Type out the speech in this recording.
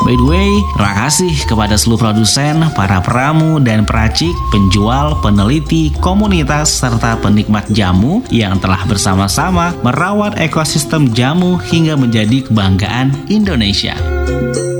By the way, terima kasih kepada seluruh produsen, para peramu dan peracik, penjual, peneliti, komunitas, serta penikmat jamu yang telah bersama-sama merawat ekosistem jamu hingga menjadi kebanggaan Indonesia.